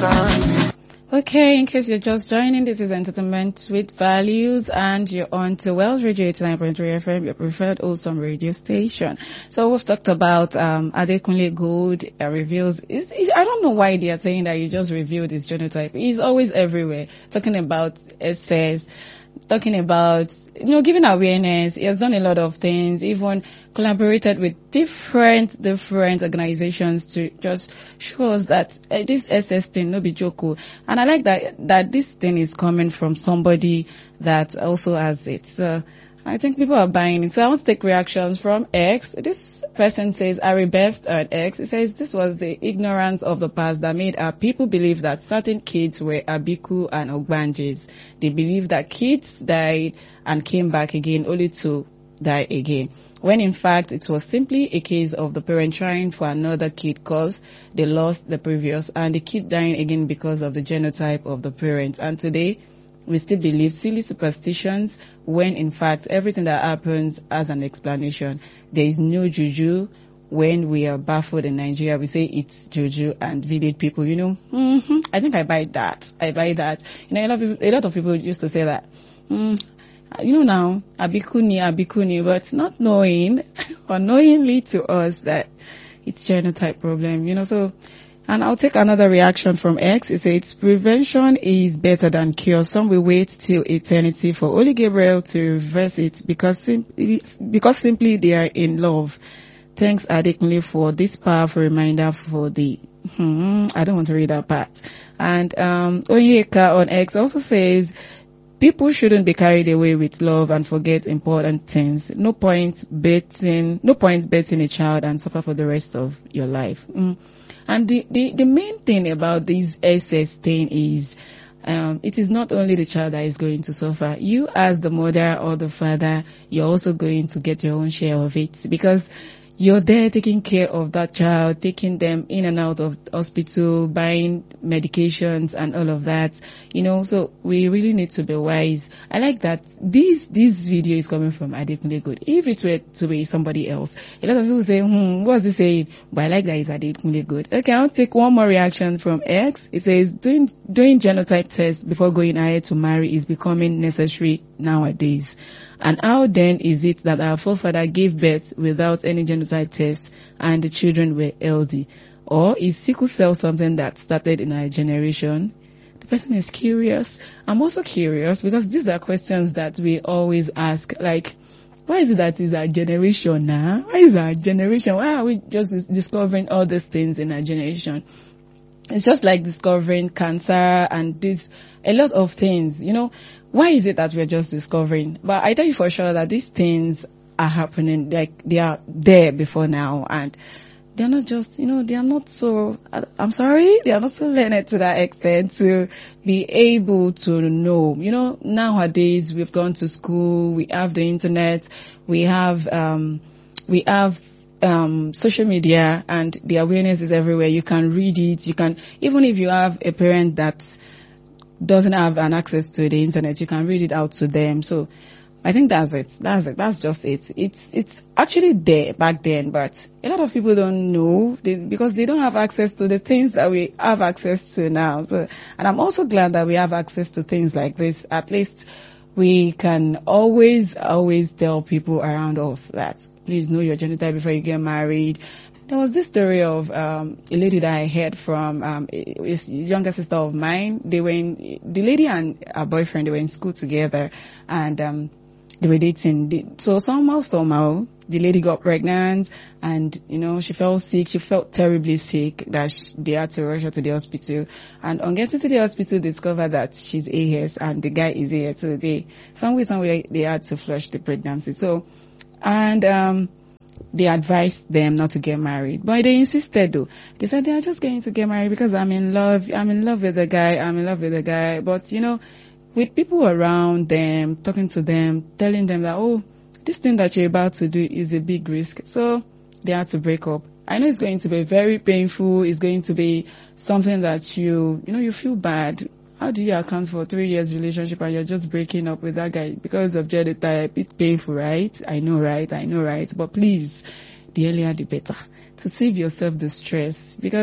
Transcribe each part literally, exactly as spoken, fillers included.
Okay, in case you're just joining, this is Entertainment with Values, and you're on to Wells Radio eighty-nine point three F M, your preferred Awesome radio station. So we've talked about um, Adekunle Gold uh, reveals. It's, it, I don't know why they are saying that he just revealed his genotype. He's always everywhere, talking about S S, talking about, you know, giving awareness. He has done a lot of things, even collaborated with different, different organizations to just show us that uh, this S S thing, no be joke. And I like that, that this thing is coming from somebody that also has it. So I think people are buying it. So I want to take reactions from X. This person says, Ari Best on X. It says, this was the ignorance of the past that made our people believe that certain kids were Abiku and Ogbanjis. They believed that kids died and came back again only to die again, when in fact it was simply a case of the parent trying for another kid because they lost the previous, and the kid dying again because of the genotype of the parent. And today we still believe silly superstitions, when in fact everything that happens has an explanation. There is no juju. When we are baffled in Nigeria, we say it's juju, and village people, you know, mm-hmm, I think I buy that. I buy that. You know, a lot of people, a lot of people used to say that. Mm, you know now, abikuni, abikuni, but not knowing, unknowingly to us, that it's genotype problem, you know, so, and I'll take another reaction from X. It says, prevention is better than cure. Some will wait till eternity for Holy Gabriel to reverse it because, sim- because simply they are in love. Thanks, Adekunle, for this powerful reminder for the, hmm, I don't want to read that part. And, um, Onyeka on X also says, people shouldn't be carried away with love and forget important things. No point betting, no point betting a child and suffer for the rest of your life. Mm. And the, the, the main thing about this S S thing is, um, it is not only the child that is going to suffer. You as the mother or the father, you're also going to get your own share of it, because you're there taking care of that child, taking them in and out of hospital, buying medications and all of that, you know, so we really need to be wise. I like that this, this video is coming from Adekunle Gold. If it were to be somebody else, a lot of people say, hmm, what's he saying? But I like that it's Adekunle Gold. Okay, I'll take one more reaction from X. It says, doing, doing genotype tests before going ahead to marry is becoming necessary nowadays. And how then is it that our forefather gave birth without any genotype test and the children were healthy? Or is sickle cell something that started in our generation? The person is curious. I'm also curious because these are questions that we always ask. Like, why is it that it's our generation now? Why is our generation? Why are we just discovering all these things in our generation? It's just like discovering cancer and this, a lot of things, you know. Why is it that we're just discovering? But I tell you for sure that these things are happening, like they are there before now, and they're not just, you know, they are not so, I'm sorry, they are not so learned to that extent to be able to know. You know, nowadays we've gone to school, we have the internet, we have, um, we have Um, social media, and the awareness is everywhere. You can read it. You can, even if you have a parent that doesn't have an access to the internet, you can read it out to them. So I think that's it. That's it. That's just it. It's, it's actually there back then, but a lot of people don't know they, because they don't have access to the things that we have access to now. So, and I'm also glad that we have access to things like this. At least we can always, always tell people around us that please know your genotype before you get married. There was this story of um, a lady that I heard from, um, a, a younger sister of mine. They were in, the lady and her boyfriend, they were in school together, and um, they were dating. They, so somehow, somehow, the lady got pregnant, and, you know, she fell sick. She felt terribly sick that she, they had to rush her to the hospital. And on getting to the hospital, they discovered that she's A S and the guy is A S. So they, some way, some way, they had to flush the pregnancy. So, and, um, they advised them not to get married, but they insisted though. They said they are just going to get married because I'm in love. I'm in love with the guy. I'm in love with the guy. But, you know, with people around them, talking to them, telling them that, oh, this thing that you're about to do is a big risk. So they had to break up. I know it's going to be very painful. It's going to be something that you, you know, you feel bad. How do you account for three years relationship and you're just breaking up with that guy because of genotype? It's painful, right? I know, right? I know, right? But please, the earlier the better, to save yourself the stress. Because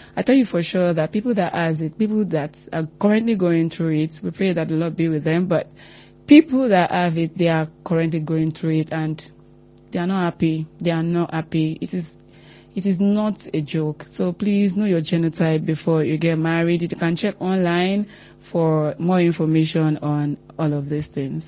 I tell you for sure that people that has it, people that are currently going through it, we pray that the Lord be with them. But people that have it, they are currently going through it and they are not happy. They are not happy. It is It is not a joke. So please know your genotype before you get married. You can check online for more information on all of these things.